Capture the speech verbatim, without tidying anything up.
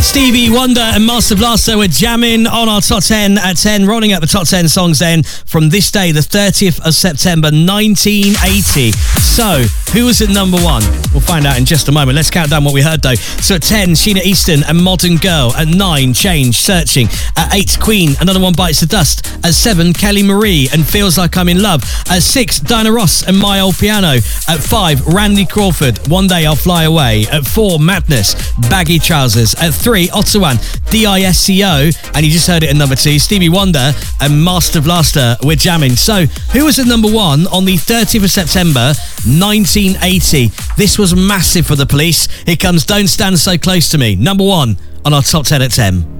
Stevie Wonder and Master Blaster were jamming on our top ten at ten, rolling out the top ten songs then from this day, the thirtieth of September nineteen eighty. So, who was at number one? We'll find out in just a moment. Let's count down what we heard though. So at ten, Sheena Easton and Modern Girl. At nine, Change, Searching. At eight, Queen, Another One Bites the Dust. At seven, Kelly Marie and Feels Like I'm in Love. At six, Diana Ross and My Old Piano. At five, Randy Crawford, One Day I'll Fly Away. At four, Madness, Baggy Trousers. At three, Ottawan, D I S C O, and you just heard it at number two, Stevie Wonder and Master Blaster, We're Jamming. So, who was at number one on the thirtieth of September, nineteen eighty? This was massive for the Police. Here comes Don't Stand So Close to Me, number one on our top ten at ten.